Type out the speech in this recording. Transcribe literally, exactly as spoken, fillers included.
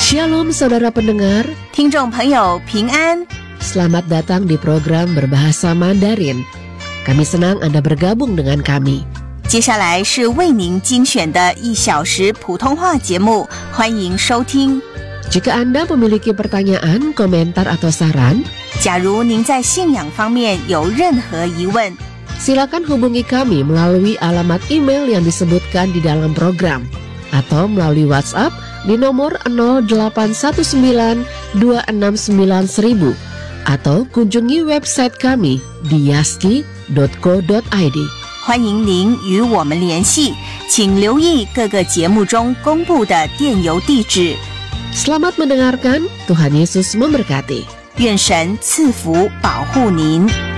Shalom saudara pendengar, 听众朋友平安。 selamat datang di program Berbahasa Mandarin. Kami senang Anda bergabung dengan kami. 接下来是为您精选的一小时普通话节目，欢迎收听。 Jika Anda memiliki pertanyaan, komentar atau saran, 假如您在信仰方面有任何疑问， silakan hubungi kami melalui alamat email yang disebutkan di dalam program atau melalui WhatsApp di nomor nol delapan satu sembilan dua enam sembilan seribu atau kunjungi website kami di yaski dot co dot i d. 欢迎您与我们联系，请留意各个节目中公布的电邮地址。 Selamat mendengarkan, Tuhan Yesus memberkati. 愿神赐福保护您。